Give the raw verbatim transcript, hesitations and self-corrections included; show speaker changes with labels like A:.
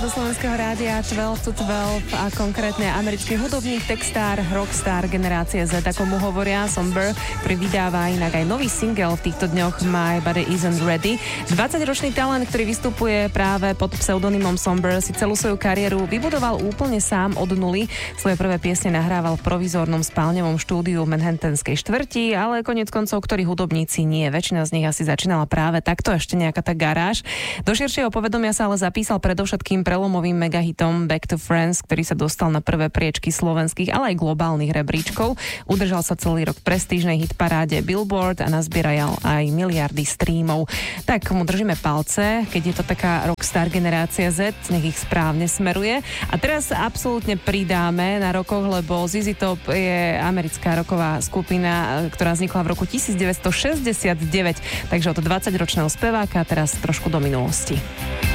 A: do slovenského rádia dvanásť to dvanásť a konkrétne americký hudobník, textár, rockstar generácie Z, ako mu hovoria, Somber, ktorý vydáva inak aj nový single v týchto dňoch My Body Isn't Ready. dvadsaťročný talent, ktorý vystupuje práve pod pseudonymom Somber, si celú svoju kariéru vybudoval úplne sám od nuly. Svoje prvé piesne nahrával v provizórnom spálňovom štúdiu v Manhattanskej štvrti, ale koniec koncov, ktorí hudobníci nie. Väčšina z nich asi začínala práve takto, ešte nejaká tá garáž. Do širšieho povedomia sa ale zapísal predovšetkým prelomovým megahitom Back to Friends, ktorý sa dostal na prvé priečky slovenských, ale aj globálnych rebríčkov. Udržal sa celý rok v prestížnej hitparáde Billboard a nazbieral aj miliardy streamov. Tak mu držíme palce, keď je to taká rockstar generácia Z, nech ich správne smeruje. A teraz absolútne pridáme na rokoch, lebo zet zet Top je americká roková skupina, ktorá vznikla v roku devätnásťstošesťdesiatdeväť, takže od dvadsaťročného speváka teraz trošku do minulosti.